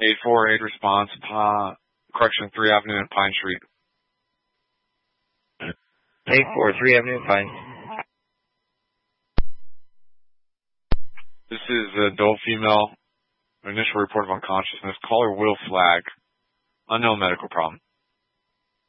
848 response, correction, 3 Avenue and Pine Street. 843 Avenue and Pine. This is a adult female. Initial report of unconsciousness. Caller will flag. Unknown medical problem.